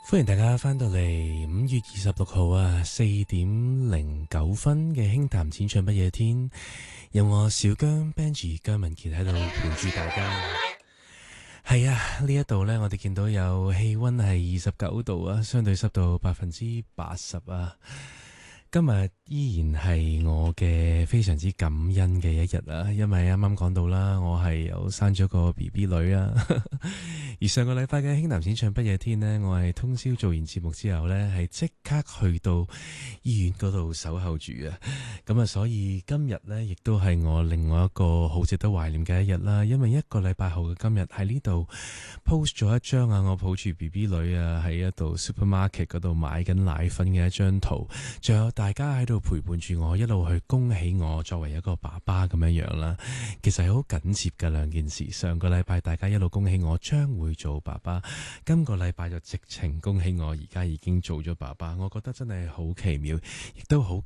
歡迎大家翻到嚟5月26號啊4:09嘅輕談淺唱不夜天，有我小姜 Benji 姜文傑喺度陪住大家。係啊，呢一度呢，我哋見到有氣溫係29度啊，相對濕度80%啊。今日依然係我嘅非常之感恩嘅一日啊，因為啱啱講到啦，我係有生咗個 BB 女啊。而上個禮拜嘅輕談淺唱不夜天呢，我係通宵做完節目之後呢，係即刻去到醫院嗰度守候住啊。咁啊，所以今日呢，亦都係我另外一個好值得懷念嘅一日啦。因為一個禮拜後嘅今日喺呢度 post 咗一張啊，我抱住 BB 女啊喺一度 supermarket 嗰度買緊奶粉嘅一張圖，仲有大家喺度陪伴住我，一路去恭喜我作為一個爸爸咁樣樣啦。其實係好緊接嘅兩件事。上個禮拜大家一路恭喜我將會做爸爸，今個禮拜就直情恭喜我而家已經做咗爸爸。我覺得真係好奇妙，亦都好